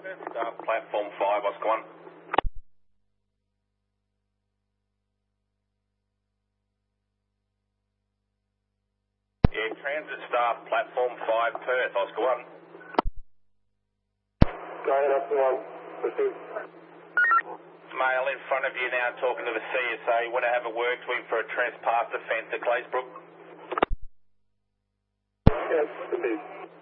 Platform 5, Oscar 1. Yeah, transit staff, platform 5, Perth, Oscar 1. Go ahead, Oscar 1. Proceed. Male in front of you now talking to the CSA. Want to have a word to him for a trespass offence at Claysbrook? Yes, proceed.